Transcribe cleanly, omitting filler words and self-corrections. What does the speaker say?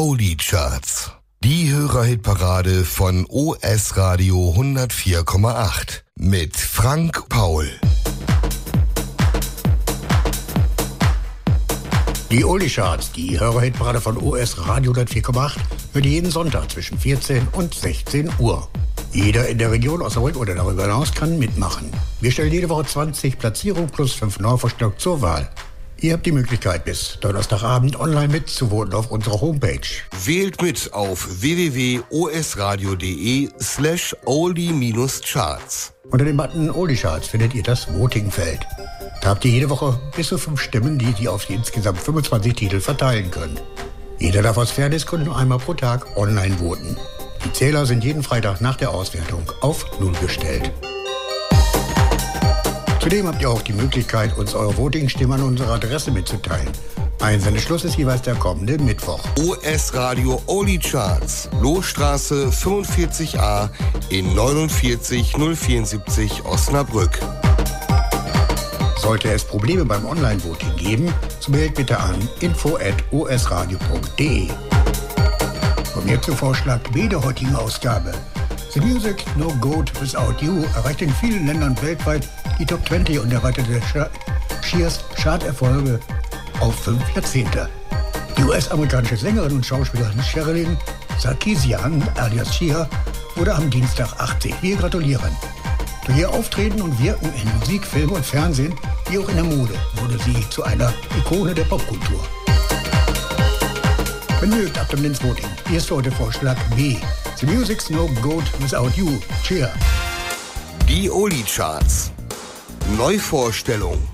Oldie Charts. Die Hörerhitparade von OS Radio 104,8 mit Frank Paul. Die Oldie Charts, die Hörerhitparade von OS Radio 104,8, wird jeden Sonntag zwischen 14 und 16 Uhr. Jeder in der Region Osnabrück oder darüber hinaus kann mitmachen. Wir stellen jede Woche 20 Platzierungen plus 5 Neuvorstellungen zur Wahl. Ihr habt die Möglichkeit, bis Donnerstagabend online mitzuvoten auf unserer Homepage. Wählt mit auf www.osradio.de/oldie-charts. Unter dem Button Oldie Charts findet ihr das Votingfeld. Da habt ihr jede Woche bis zu 5 Stimmen, die ihr auf insgesamt 25 Titel verteilen könnt. Jeder darf aus Fairnessgründen nur einmal pro Tag online voten. Die Zähler sind jeden Freitag nach der Auswertung auf 0 gestellt. Zudem habt ihr auch die Möglichkeit, uns eure Voting-Stimmen an unsere Adresse mitzuteilen. Einsendeschluss ist jeweils der kommende Mittwoch. OS Radio Oldie Charts, Lohstraße 45a in 49074 Osnabrück. Sollte es Probleme beim Online-Voting geben, so meldet bitte an info@osradio.de. Kommen wir zum Vorschlag B der heutigen Ausgabe. The Music No Goat Without You erreicht in vielen Ländern weltweit die Top 20 und erweiterte Cheers Charterfolge auf 5 Jahrzehnte. Die US-amerikanische Sängerin und Schauspielerin Sherilyn Sarkisian alias Cher wurde am Dienstag 80. Wir gratulieren. Durch ihr Auftreten und Wirken in Musik, Film und Fernsehen, wie auch in der Mode, wurde sie zu einer Ikone der Popkultur. Wenn mögt, ab dem ins Voting. Hier ist heute Vorschlag B. The Music's No Goat Without You. Cheer. Die Oldie Charts. Neuvorstellung.